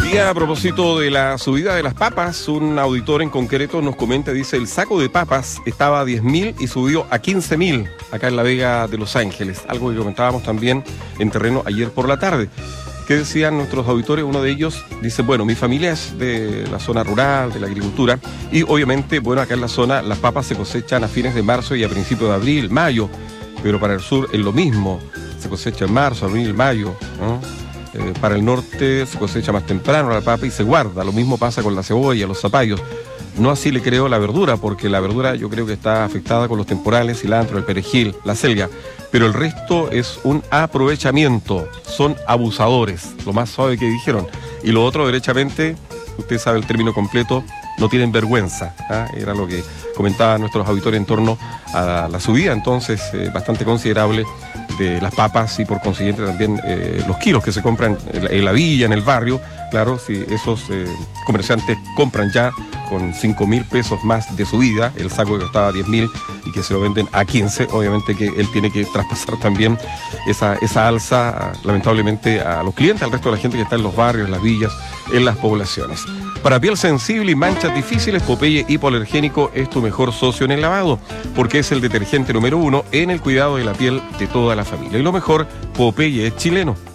día, a propósito de la subida de las papas, un auditor en concreto nos comenta, dice, el saco de papas estaba a 10.000 y subió a 15.000 acá en la Vega de Los Ángeles, algo que comentábamos también en terreno ayer por la tarde. ¿Qué decían nuestros auditores? Uno de ellos dice, bueno, mi familia es de la zona rural, de la agricultura, y obviamente, bueno, acá en la zona las papas se cosechan a fines de marzo y a principios de abril, mayo, pero para el sur es lo mismo, se cosecha en marzo, abril, mayo, ¿no? Para el norte se cosecha más temprano la papa y se guarda. Lo mismo pasa con la cebolla, los zapallos. No así le creo la verdura, porque la verdura yo creo que está afectada con los temporales, cilantro, el perejil, la selga. Pero el resto es un aprovechamiento. Son abusadores, lo más suave que dijeron. Y lo otro, derechamente, usted sabe el término completo, no tienen vergüenza. Era lo que comentaban nuestros auditores en torno a la subida, entonces bastante considerable, de las papas y por consiguiente también los kilos que se compran en la villa, en el barrio. Claro, si esos comerciantes compran ya con 5.000 pesos más de subida, el saco que costaba 10.000 y que se lo venden a 15, obviamente que él tiene que traspasar también esa alza, lamentablemente, a los clientes, al resto de la gente que está en los barrios, en las villas, en las poblaciones. Para piel sensible y manchas difíciles, Popeye Hipoalergénico es tu mejor socio en el lavado, porque es el detergente número 1 en el cuidado de la piel de toda la familia. Y lo mejor, Popeye es chileno.